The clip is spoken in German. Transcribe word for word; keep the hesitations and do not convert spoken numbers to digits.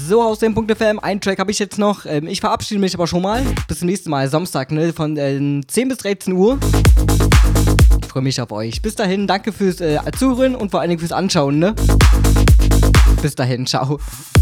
So, aus dem Punkt F M, einen Track habe ich jetzt noch. Ähm, ich verabschiede mich aber schon mal. Bis zum nächsten Mal, Samstag, ne? Von äh, zehn bis dreizehn Uhr. Ich freue mich auf euch. Bis dahin, danke fürs äh, Zuhören und vor allen Dingen fürs Anschauen, ne? Bis dahin, ciao.